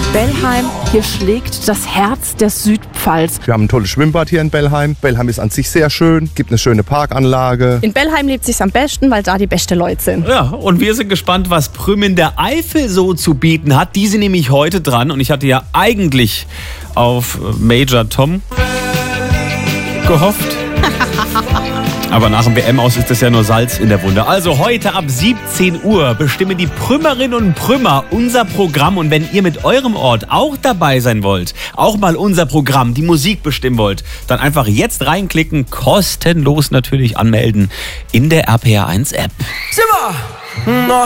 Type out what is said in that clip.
Bellheim, hier schlägt das Herz der Südpfalz. Wir haben ein tolles Schwimmbad hier in Bellheim. Bellheim ist an sich sehr schön, gibt eine schöne Parkanlage. In Bellheim lebt sich's am besten, weil da die besten Leute sind. Ja, und wir sind gespannt, was Prüm in der Eifel so zu bieten hat. Die sind nämlich heute dran und ich hatte ja eigentlich auf Major Tom gehofft. Aber nach dem WM-Aus ist das ja nur Salz in der Wunde. Also heute ab 17 Uhr bestimmen die Prümmerinnen und Prümmer unser Programm. Und wenn ihr mit eurem Ort auch dabei sein wollt, auch mal unser Programm, die Musik bestimmen wollt, dann einfach jetzt reinklicken, kostenlos natürlich anmelden in der RPR1 App. Sind wir noch